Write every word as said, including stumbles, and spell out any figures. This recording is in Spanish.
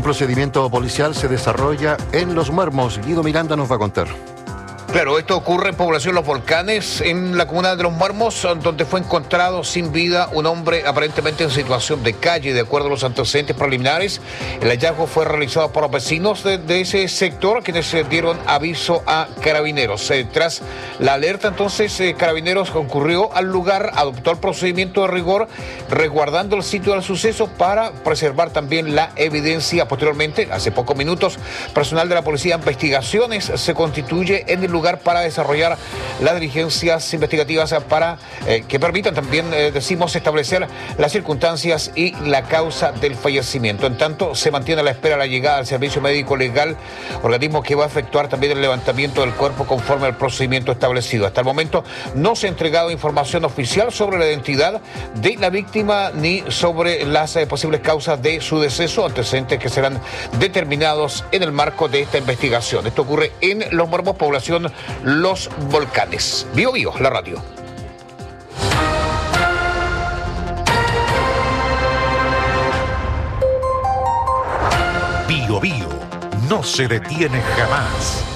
Un procedimiento policial se desarrolla en Los Muermos. Guido Miranda nos va a contar. Claro, esto ocurre en población Los Volcanes, en la comuna de Los Muermos, donde fue encontrado sin vida un hombre aparentemente en situación de calle. De acuerdo a los antecedentes preliminares, el hallazgo fue realizado por los vecinos de, de ese sector, quienes dieron aviso a Carabineros. Eh, tras la alerta, entonces, eh, Carabineros concurrió al lugar, adoptó el procedimiento de rigor, resguardando el sitio del suceso para preservar también la evidencia. Posteriormente, hace pocos minutos, personal de la Policía de Investigaciones se constituye en el lugar para desarrollar las diligencias investigativas para eh, que permitan también, eh, decimos, establecer las circunstancias y la causa del fallecimiento. En tanto, se mantiene a la espera la llegada del Servicio Médico Legal, organismo que va a efectuar también el levantamiento del cuerpo conforme al procedimiento establecido. Hasta el momento no se ha entregado información oficial sobre la identidad de la víctima ni sobre las eh, posibles causas de su deceso, antecedentes que serán determinados en el marco de esta investigación. Esto ocurre en Los Muermos, población Los Volcanes. Bio Bio, la radio. Bio Bio no se detiene jamás.